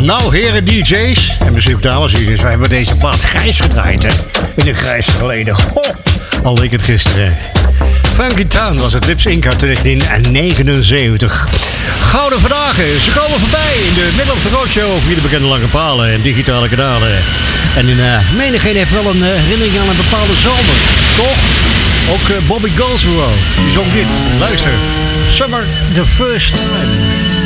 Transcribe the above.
Nou, heren DJ's en misschien ook dames en heren, wij hebben deze plaat grijs gedraaid, hè? In een grijs verleden. Al leek het gisteren. Funky Town was het Lips Inc. uit 1979. Gouden vandaag, ze komen voorbij in de Middle of the Road Show via de bekende lange palen en digitale kanalen. En menigeen heeft wel een herinnering aan een bepaalde zomer, toch? Ook Bobby Goldsboro, die zong dit. Luister, Summer the First Time.